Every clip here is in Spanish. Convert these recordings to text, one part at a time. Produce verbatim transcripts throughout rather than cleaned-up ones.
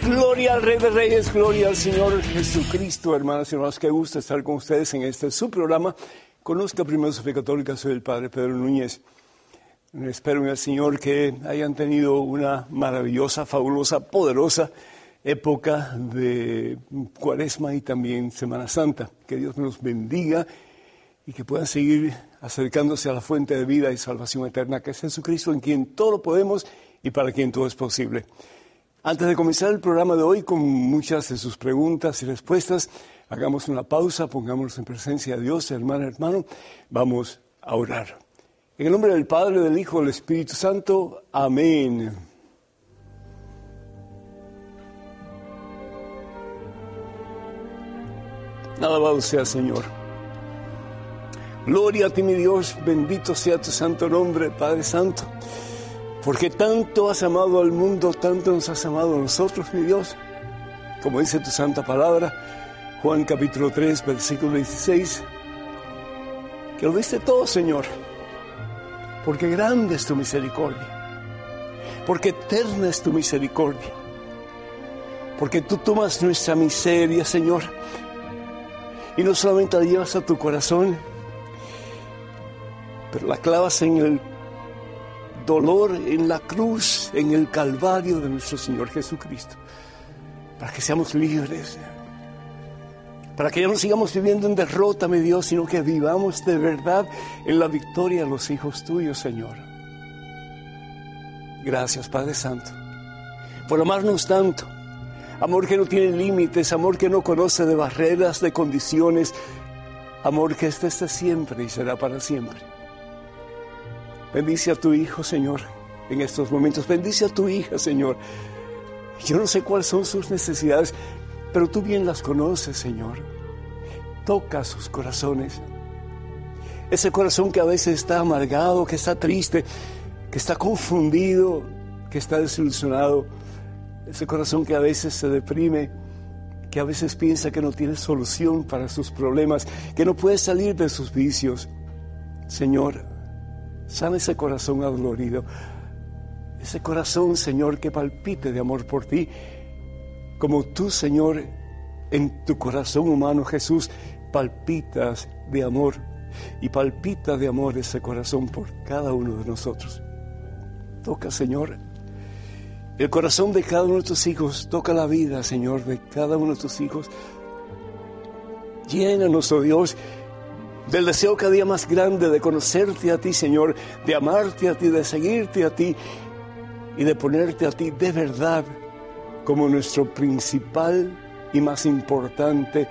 Gloria al Rey de Reyes, gloria al Señor Jesucristo, hermanas y hermanos. Qué gusto estar con ustedes en este su programa. Conozca primero su fe católica, soy el Padre Pedro Núñez. Espero en el Señor que hayan tenido una maravillosa, fabulosa, poderosa época de Cuaresma y también Semana Santa. Que Dios me los bendiga y que puedan seguir acercándose a la fuente de vida y salvación eterna, que es Jesucristo, en quien todo lo podemos y para quien todo es posible. Antes de comenzar el programa de hoy con muchas de sus preguntas y respuestas, hagamos una pausa, pongámonos en presencia de Dios, hermana, hermano, vamos a orar. En el nombre del Padre, del Hijo, del Espíritu Santo, amén. Alabado sea, Señor. Gloria a ti, mi Dios, bendito sea tu santo nombre, Padre Santo. Porque tanto has amado al mundo, tanto nos has amado a nosotros, mi Dios. Como dice tu santa palabra, Juan capítulo tres, versículo dieciséis, que lo diste todo, Señor. Porque grande es tu misericordia. Porque eterna es tu misericordia. Porque tú tomas nuestra miseria, Señor, y no solamente la llevas a tu corazón, pero la clavas en el dolor, en la cruz, en el Calvario de nuestro Señor Jesucristo, para que seamos libres, para que ya no sigamos viviendo en derrota, mi Dios, sino que vivamos de verdad en la victoria de los hijos tuyos, Señor. Gracias, Padre Santo, por amarnos tanto, amor que no tiene límites, amor que no conoce de barreras, de condiciones, amor que este está siempre y será para siempre. Bendice a tu Hijo, Señor, en estos momentos. Bendice a tu hija, Señor. Yo no sé cuáles son sus necesidades, pero tú bien las conoces, Señor. Toca sus corazones. Ese corazón que a veces está amargado, que está triste, que está confundido, que está desilusionado. Ese corazón que a veces se deprime, que a veces piensa que no tiene solución para sus problemas, que no puede salir de sus vicios. Señor, sana ese corazón adolorido, ese corazón, Señor, que palpite de amor por ti, como tú, Señor, en tu corazón humano, Jesús, palpitas de amor, y palpita de amor ese corazón por cada uno de nosotros. Toca, Señor, el corazón de cada uno de tus hijos, toca la vida, Señor, de cada uno de tus hijos. Llénanos, oh Dios, del deseo cada día más grande de conocerte a ti, Señor, de amarte a ti, de seguirte a ti y de ponerte a ti de verdad como nuestro principal y más importante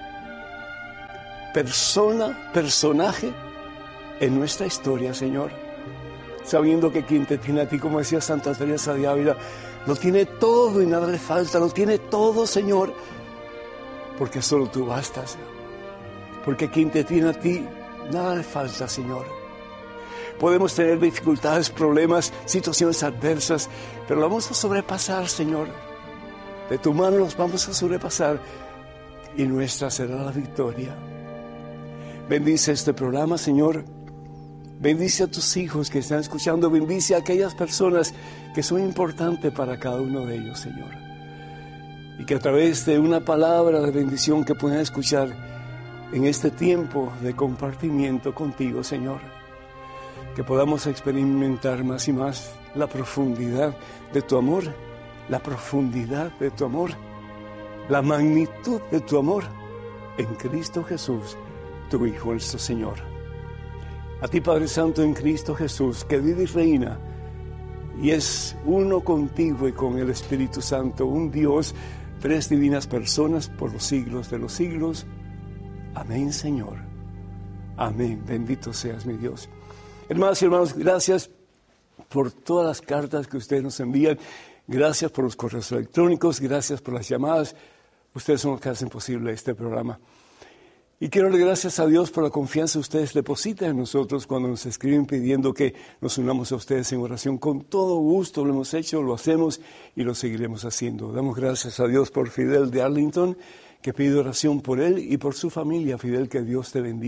persona, personaje en nuestra historia, Señor. Sabiendo que quien te tiene a ti, como decía Santa Teresa de Ávila, lo tiene todo y nada le falta, lo tiene todo, Señor, porque solo tú bastas. Porque quien te tiene a ti, nada le falta, Señor. Podemos tener dificultades, problemas, situaciones adversas, pero lo vamos a sobrepasar, Señor. De tu mano los vamos a sobrepasar y nuestra será la victoria. Bendice este programa, Señor. Bendice a tus hijos que están escuchando. Bendice a aquellas personas que son importantes para cada uno de ellos, Señor. Y que a través de una palabra de bendición que puedan escuchar en este tiempo de compartimiento contigo, Señor, que podamos experimentar más y más la profundidad de tu amor, la profundidad de tu amor, la magnitud de tu amor en Cristo Jesús, tu Hijo, nuestro Señor. A ti, Padre Santo, en Cristo Jesús, que vive y reina y es uno contigo y con el Espíritu Santo, un Dios, tres divinas personas por los siglos de los siglos. Amén, Señor. Amén. Bendito seas, mi Dios. Hermanos y hermanos, gracias por todas las cartas que ustedes nos envían. Gracias por los correos electrónicos. Gracias por las llamadas. Ustedes son los que hacen posible este programa. Y quiero darle gracias a Dios por la confianza que ustedes depositan en nosotros cuando nos escriben pidiendo que nos unamos a ustedes en oración. Con todo gusto lo hemos hecho, lo hacemos y lo seguiremos haciendo. Damos gracias a Dios por Fidel de Arlington, que pide oración por él y por su familia. Fidel, que Dios te bendiga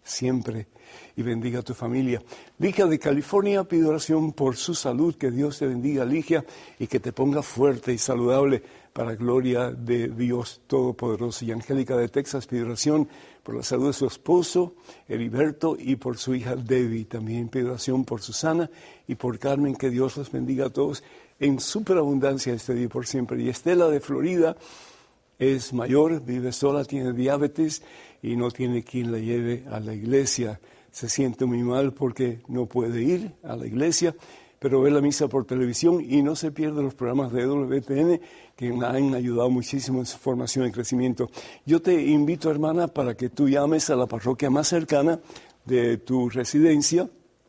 siempre. Y bendiga a tu familia. Ligia de California pide oración por su salud. Que Dios te bendiga, Ligia, y que te ponga fuerte y saludable para gloria de Dios Todopoderoso. Y Angélica de Texas pide oración por la salud de su esposo, Heriberto, y por su hija Debbie. También pide oración por Susana y por Carmen. Que Dios los bendiga a todos en superabundancia este día y por siempre. Y Estela de Florida es mayor, vive sola, tiene diabetes y no tiene quien la lleve a la iglesia. Se siente muy mal porque no puede ir a la iglesia, pero ve la misa por televisión y no se pierde los programas de W T N que me han ayudado muchísimo en su formación y crecimiento. Yo te invito, hermana, para que tú llames a la parroquia más cercana de tu residencia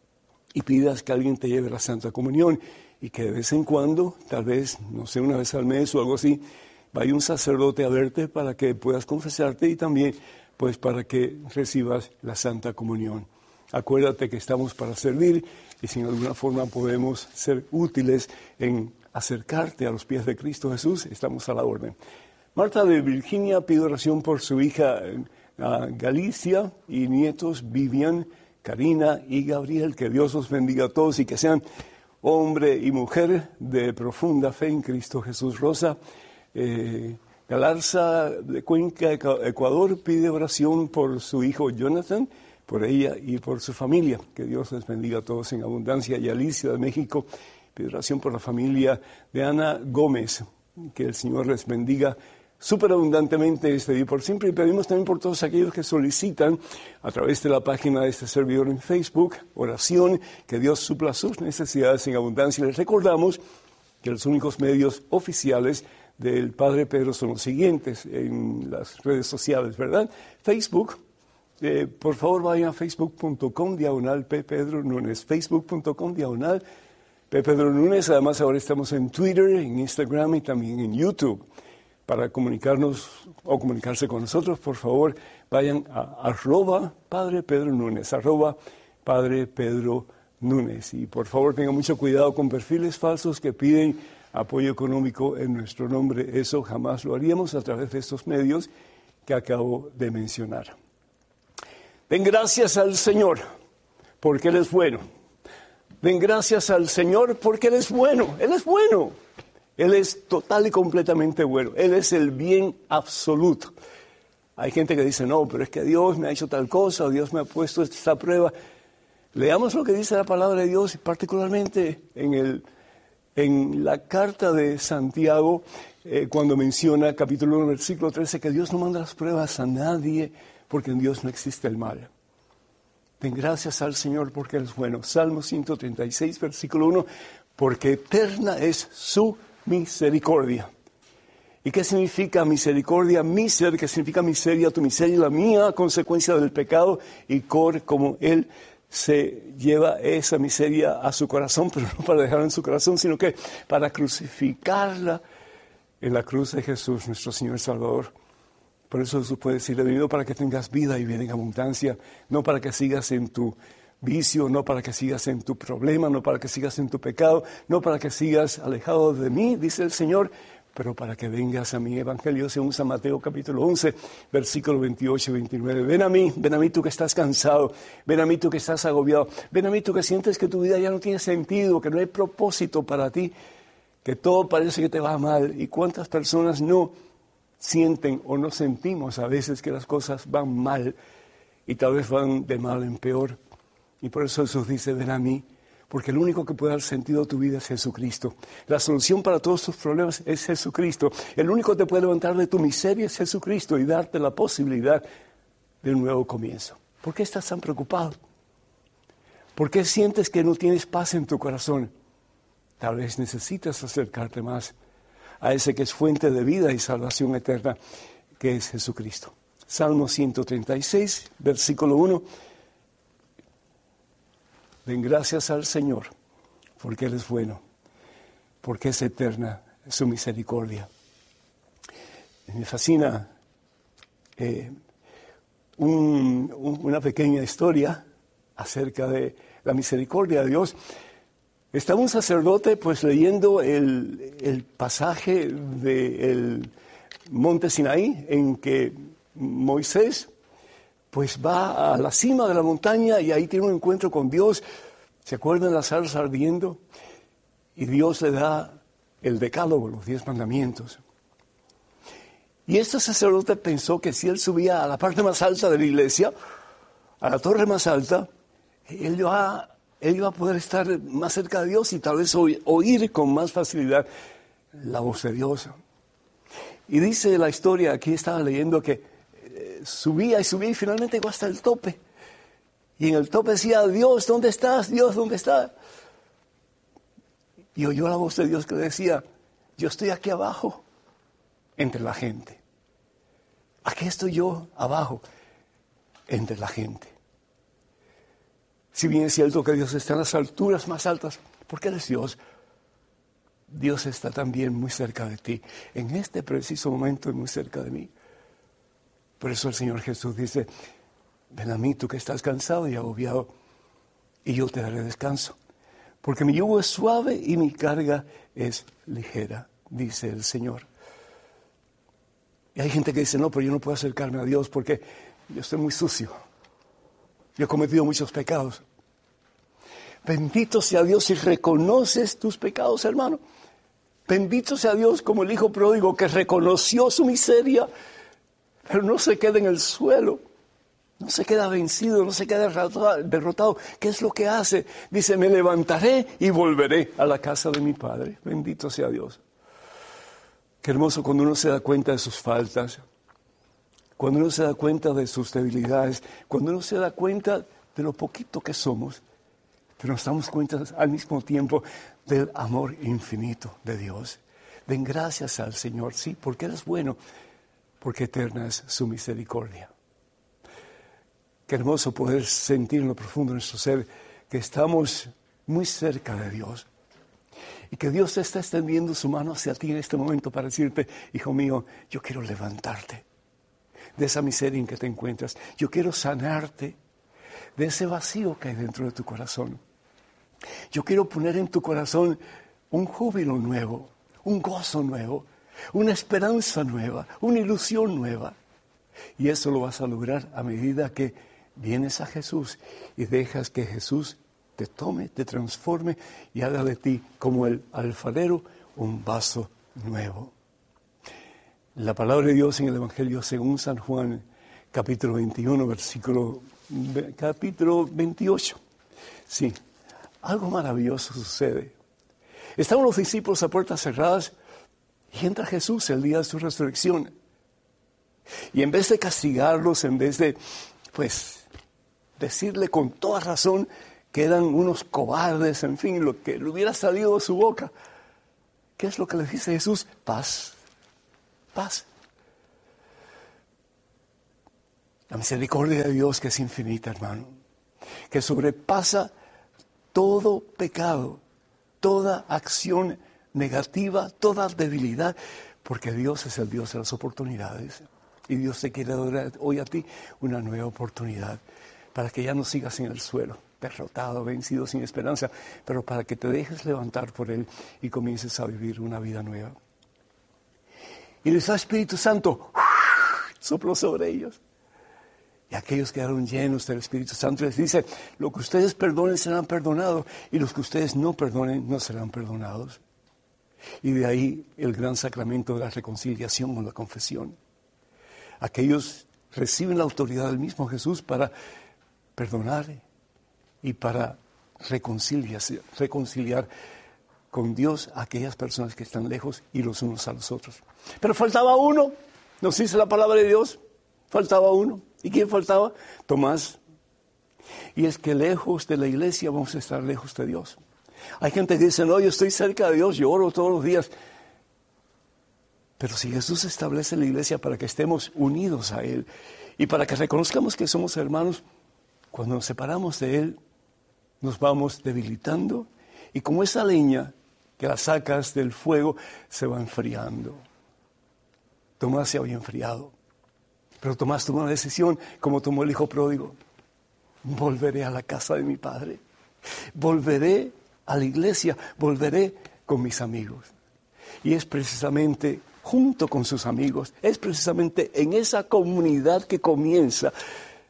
y pidas que alguien te lleve a la Santa Comunión y que de vez en cuando, tal vez, no sé, una vez al mes o algo así, vaya un sacerdote a verte para que puedas confesarte y también pues para que recibas la Santa Comunión. Acuérdate que estamos para servir y si en alguna forma podemos ser útiles en acercarte a los pies de Cristo Jesús, estamos a la orden. Marta de Virginia pide oración por su hija uh, Galicia y nietos Vivian, Karina y Gabriel. Que Dios los bendiga a todos y que sean hombre y mujer de profunda fe en Cristo Jesús. Rosa eh, Galarza de Cuenca, Ecuador, pide oración por su hijo Jonathan, por ella y por su familia. Que Dios les bendiga a todos en abundancia. Y Alicia de México pide oración por la familia de Ana Gómez. Que el Señor les bendiga superabundantemente este día por siempre. Y pedimos también por todos aquellos que solicitan a través de la página de este servidor en Facebook, oración, que Dios supla sus necesidades en abundancia. Les recordamos que los únicos medios oficiales del Padre Pedro son los siguientes en las redes sociales, ¿verdad? Facebook, eh, por favor vayan a facebook punto com diagonal P. Pedro Núñez, facebook punto com diagonal P. Pedro Núñez. Además ahora estamos en Twitter, en Instagram y también en YouTube. Para comunicarnos o comunicarse con nosotros, por favor, vayan a arroba Padre Pedro Núñez, arroba Padre Pedro Núñez. Y por favor tengan mucho cuidado con perfiles falsos que piden apoyo económico en nuestro nombre. Eso jamás lo haríamos a través de estos medios que acabo de mencionar. Den gracias al Señor porque Él es bueno. Den gracias al Señor porque Él es bueno. Él es bueno. Él es total y completamente bueno. Él es el bien absoluto. Hay gente que dice, no, pero es que Dios me ha hecho tal cosa, o Dios me ha puesto esta prueba. Leamos lo que dice la palabra de Dios, particularmente en, el, en la carta de Santiago, eh, cuando menciona, capítulo uno, versículo trece, que Dios no manda las pruebas a nadie, porque en Dios no existe el mal. Den gracias al Señor porque Él es bueno. Salmo ciento treinta y seis, versículo uno, porque eterna es su misericordia. ¿Y qué significa misericordia? Miser, que significa miseria, tu miseria, la mía, consecuencia del pecado, y cor, como Él se lleva esa miseria a su corazón, pero no para dejarla en su corazón, sino que para crucificarla en la cruz de Jesús, nuestro Señor Salvador. Por eso Jesús puede decir, he venido para que tengas vida y vida en abundancia, no para que sigas en tu vicio, no para que sigas en tu problema, no para que sigas en tu pecado, no para que sigas alejado de mí, dice el Señor, pero para que vengas a mi evangelio, según San Mateo capítulo once, versículo veintiocho y veintinueve. Ven a mí, ven a mí tú que estás cansado, ven a mí tú que estás agobiado, ven a mí tú que sientes que tu vida ya no tiene sentido, que no hay propósito para ti, que todo parece que te va mal. ¿Y cuántas personas no sienten o no sentimos a veces que las cosas van mal y tal vez van de mal en peor? Y por eso Jesús dice, ven a mí, porque el único que puede dar sentido a tu vida es Jesucristo. La solución para todos tus problemas es Jesucristo. El único que te puede levantar de tu miseria es Jesucristo y darte la posibilidad de un nuevo comienzo. ¿Por qué estás tan preocupado? ¿Por qué sientes que no tienes paz en tu corazón? Tal vez necesitas acercarte más a ese que es fuente de vida y salvación eterna, que es Jesucristo. Salmo ciento treinta y seis, versículo uno. Den gracias al Señor, porque Él es bueno, porque es eterna su misericordia. Me fascina eh, un, un, una pequeña historia acerca de la misericordia de Dios. Estaba un sacerdote pues leyendo el, el pasaje del Monte Sinaí en que Moisés pues va a la cima de la montaña y ahí tiene un encuentro con Dios. ¿Se acuerdan las zarza ardiendo? Y Dios le da el decálogo, los diez mandamientos. Y este sacerdote pensó que si él subía a la parte más alta de la iglesia, a la torre más alta, él iba, él iba a poder estar más cerca de Dios y tal vez oír, oír con más facilidad la voz de Dios. Y dice la historia, aquí estaba leyendo que eh, subía y subía y finalmente llegó hasta el tope. Y en el tope decía, Dios, ¿dónde estás? Dios, ¿dónde estás? Y oyó la voz de Dios que decía, yo estoy aquí abajo, entre la gente. Aquí estoy yo abajo, entre la gente. Si bien es cierto que Dios está en las alturas más altas, porque Él es Dios, Dios está también muy cerca de ti. En este preciso momento es muy cerca de mí. Por eso el Señor Jesús dice, ven a mí tú que estás cansado y agobiado, y yo te daré descanso. Porque mi yugo es suave y mi carga es ligera, dice el Señor. Y hay gente que dice, no, pero yo no puedo acercarme a Dios porque yo estoy muy sucio. Yo he cometido muchos pecados. Bendito sea Dios si reconoces tus pecados, hermano. Bendito sea Dios como el hijo pródigo que reconoció su miseria, pero no se queda en el suelo. No se queda vencido, no se queda derrotado. ¿Qué es lo que hace? Dice, me levantaré y volveré a la casa de mi Padre. Bendito sea Dios. Qué hermoso cuando uno se da cuenta de sus faltas, cuando uno se da cuenta de sus debilidades, cuando uno se da cuenta de lo poquito que somos, pero nos damos cuenta al mismo tiempo del amor infinito de Dios. Den gracias al Señor, sí, porque Él es bueno, porque eterna es su misericordia. Qué hermoso poder sentir en lo profundo de nuestro ser que estamos muy cerca de Dios y que Dios te está extendiendo su mano hacia ti en este momento para decirte, hijo mío, yo quiero levantarte de esa miseria en que te encuentras. Yo quiero sanarte de ese vacío que hay dentro de tu corazón. Yo quiero poner en tu corazón un júbilo nuevo, un gozo nuevo, una esperanza nueva, una ilusión nueva. Y eso lo vas a lograr a medida que vienes a Jesús y dejas que Jesús te tome, te transforme y haga de ti como el alfarero un vaso nuevo. La palabra de Dios en el Evangelio según San Juan, capítulo veintiuno, versículo, capítulo veintiocho. Sí, algo maravilloso sucede. Estaban los discípulos a puertas cerradas y entra Jesús el día de su resurrección. Y en vez de castigarlos, en vez de, pues, decirle con toda razón que eran unos cobardes, en fin, lo que le hubiera salido de su boca, ¿qué es lo que les dice Jesús? Paz, paz. La misericordia de Dios que es infinita, hermano, que sobrepasa todo pecado, toda acción negativa, toda debilidad, porque Dios es el Dios de las oportunidades. Y Dios te quiere dar hoy a ti una nueva oportunidad para que ya no sigas en el suelo, derrotado, vencido, sin esperanza, pero para que te dejes levantar por Él y comiences a vivir una vida nueva. Y el Espíritu Santo sopló sobre ellos. Y aquellos quedaron llenos del Espíritu Santo. Les dice, lo que ustedes perdonen serán perdonados y los que ustedes no perdonen no serán perdonados. Y de ahí el gran sacramento de la reconciliación o la confesión. Aquellos reciben la autoridad del mismo Jesús para perdonar y para reconciliar, reconciliar con Dios a aquellas personas que están lejos y los unos a los otros. Pero faltaba uno, nos dice la palabra de Dios, faltaba uno. ¿Y quién faltaba? Tomás. Y es que lejos de la iglesia vamos a estar lejos de Dios. Hay gente que dice, no, yo estoy cerca de Dios, yo oro todos los días. Pero si Jesús establece la iglesia para que estemos unidos a Él y para que reconozcamos que somos hermanos, cuando nos separamos de Él, nos vamos debilitando y como esa leña que la sacas del fuego se va enfriando. Tomás se había enfriado, pero Tomás tomó una decisión como tomó el hijo pródigo. Volveré a la casa de mi padre, volveré a la iglesia, volveré con mis amigos. Y es precisamente junto con sus amigos, es precisamente en esa comunidad que comienza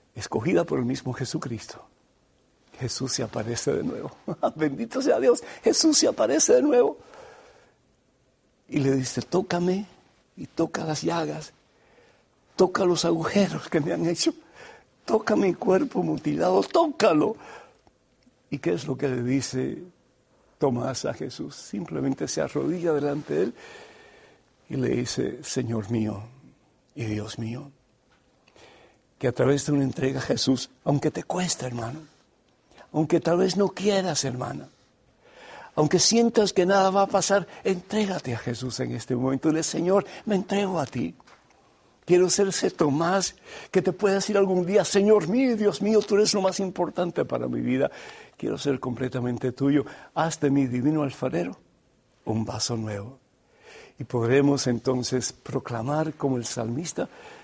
escogida por el mismo Jesucristo, Jesús se aparece de nuevo. Bendito sea Dios, Jesús se aparece de nuevo. Y le dice, tócame y toca las llagas, toca los agujeros que me han hecho, toca mi cuerpo mutilado, tócalo. ¿Y qué es lo que le dice Tomás a Jesús? Simplemente se arrodilla delante de él y le dice, Señor mío y Dios mío. Que a través de una entrega a Jesús, aunque te cueste, hermano, aunque tal vez no quieras, hermana, aunque sientas que nada va a pasar, entrégate a Jesús en este momento. Dile, Señor, me entrego a ti. Quiero ser ese Tomás que te pueda decir algún día, Señor mío, Dios mío, tú eres lo más importante para mi vida. Quiero ser completamente tuyo. Haz de mi divino alfarero un vaso nuevo. Y podremos entonces proclamar como el salmista,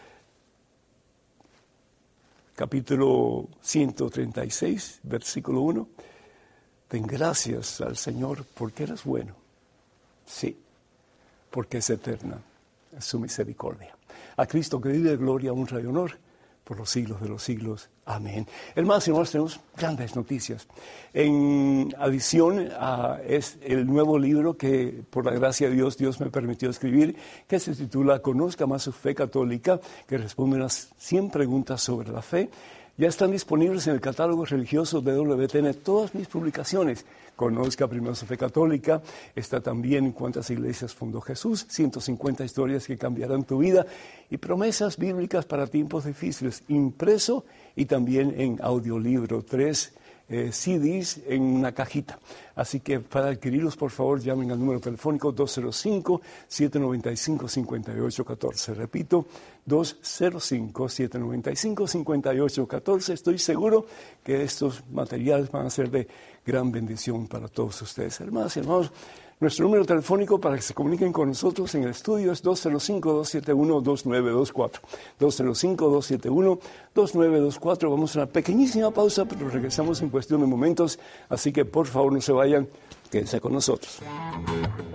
capítulo ciento treinta y seis, versículo uno. Den gracias al Señor porque eres bueno. Sí, porque es eterna su misericordia. A Cristo que vive gloria, honra y honor por los siglos de los siglos. Amén. Hermanos y hermanos, tenemos grandes noticias. En adición a es el nuevo libro que por la gracia de Dios, Dios me permitió escribir, que se titula Conozca más su fe católica, que responde unas cien preguntas sobre la fe. Ya están disponibles en el catálogo religioso de W T N todas mis publicaciones. Conozca primero su fe católica. Está también Cuántas iglesias fundó Jesús, ciento cincuenta historias que cambiarán tu vida y promesas bíblicas para tiempos difíciles, impreso y también en audiolibro, tres eh, C Ds en una cajita. Así que para adquirirlos, por favor, llamen al número telefónico dos cero cinco, siete nueve cinco, cinco ocho uno cuatro. Repito, dos cero cinco, siete nueve cinco, cinco ocho uno cuatro. Estoy seguro que estos materiales van a ser de gran bendición para todos ustedes. Hermanas y hermanos, nuestro número telefónico para que se comuniquen con nosotros en el estudio es dos cero cinco, dos siete uno, dos nueve dos cuatro. dos cero cinco, dos siete uno, dos nueve dos cuatro. Vamos a una pequeñísima pausa, pero regresamos en cuestión de momentos. Así que por favor no se vayan, quédense con nosotros.